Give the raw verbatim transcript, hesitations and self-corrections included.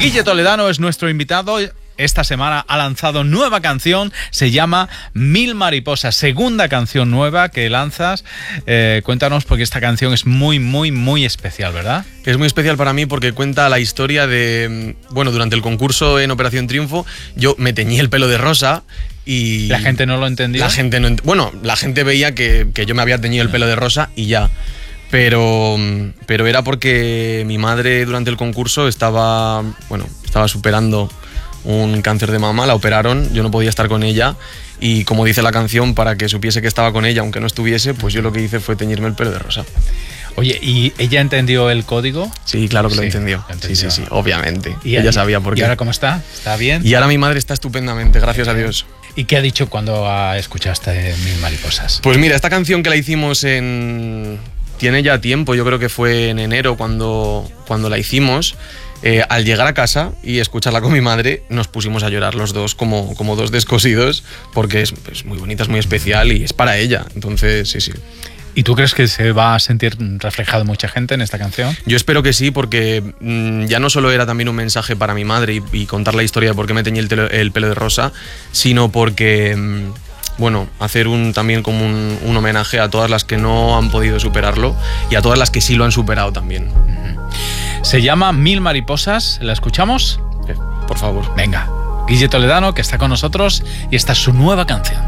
Guille Toledano es nuestro invitado. Esta semana ha lanzado nueva canción, se llama Mil Mariposas, segunda canción nueva que lanzas. Eh, cuéntanos, porque esta canción es muy, muy, muy especial, ¿verdad? Es muy especial para mí porque cuenta la historia de... Bueno, durante el concurso en Operación Triunfo, yo me teñí el pelo de rosa y... ¿La gente no lo entendía? La gente no ent- Bueno, la gente veía que, que yo me había teñido el pelo de rosa y ya. Pero, pero era porque mi madre durante el concurso estaba, bueno, estaba superando un cáncer de mama, la operaron, yo no podía estar con ella y, como dice la canción, para que supiese que estaba con ella aunque no estuviese, pues yo lo que hice fue teñirme el pelo de rosa. Oye, ¿y ella entendió el código? Sí, claro que Sí, lo entendió. lo entendió. Sí, sí, sí, obviamente. ¿Y ella y- sabía por qué. ¿Y ahora cómo está? ¿Está bien? Y ahora mi madre está estupendamente, gracias a Dios. ¿Y qué ha dicho cuando ha escuchado este Mil Mariposas? Pues mira, esta canción que la hicimos en... Tiene ya tiempo, yo creo que fue en enero cuando, cuando la hicimos. Eh, al llegar a casa y escucharla con mi madre, nos pusimos a llorar los dos como, como dos descosidos, porque es, es muy bonita, es muy especial y es para ella. Entonces, sí, sí. ¿Y tú crees que se va a sentir reflejado mucha gente en esta canción? Yo espero que sí, porque mmm, ya no solo era también un mensaje para mi madre y, y contar la historia de por qué me teñí el, telo- el pelo de rosa, sino porque... mmm, bueno, hacer un, también como un, un homenaje a todas las que no han podido superarlo y a todas las que sí lo han superado también. Se llama Mil Mariposas, ¿la escuchamos? Eh, por favor. Venga, Guille Toledano, que está con nosotros, y esta es su nueva canción.